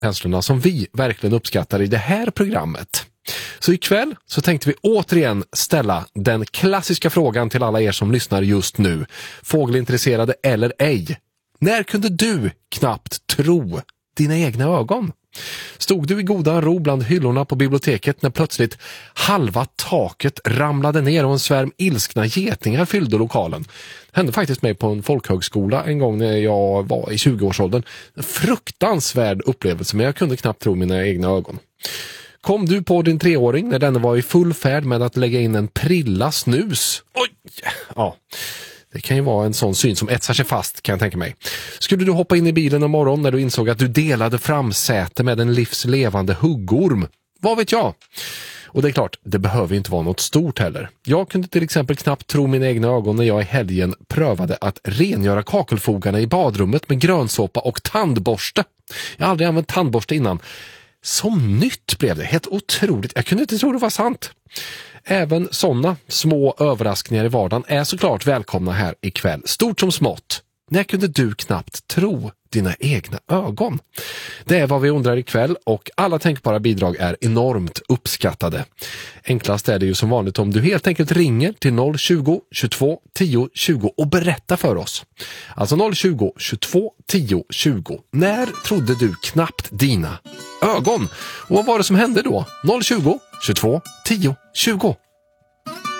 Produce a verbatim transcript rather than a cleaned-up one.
känslorna som vi verkligen uppskattar i det här programmet. Så ikväll så tänkte vi återigen ställa den klassiska frågan till alla er som lyssnar just nu. Fågelintresserade eller ej. När kunde du knappt tro dina egna ögon? Stod du i goda ro bland hyllorna på biblioteket när plötsligt halva taket ramlade ner och en svärm ilskna getingar fyllde lokalen? Det hände faktiskt mig på en folkhögskola en gång när jag var i tjugoårsåldern. En fruktansvärd upplevelse, men jag kunde knappt tro mina egna ögon. Kom du på din treåring när den var i full färd med att lägga in en prilla snus? Oj! Ja, det kan ju vara en sån syn som etsar sig fast, kan jag tänka mig. Skulle du hoppa in i bilen en morgon när du insåg att du delade framsäte med en livslevande huggorm? Vad vet jag? Och det är klart, det behöver inte vara något stort heller. Jag kunde till exempel knappt tro mina egna ögon när jag i helgen prövade att rengöra kakelfogarna i badrummet med grönsåpa och tandborste. Jag har aldrig använt tandborste innan. Som nytt blev det, helt otroligt. Jag kunde inte tro det var sant. Även sådana små överraskningar i vardagen är såklart välkomna här ikväll. Stort som smått. När kunde du knappt tro dina egna ögon? Det är vad vi undrar ikväll och alla tänkbara bidrag är enormt uppskattade. Enklast är det ju som vanligt om du helt enkelt ringer till noll tjugo, tjugotvå, tio, tjugo och berättar för oss. Alltså noll tjugo, tjugotvå, tio, tjugo. När trodde du knappt dina ögon? Och vad var det som hände då? noll tjugo, tjugotvå, tio, tjugo.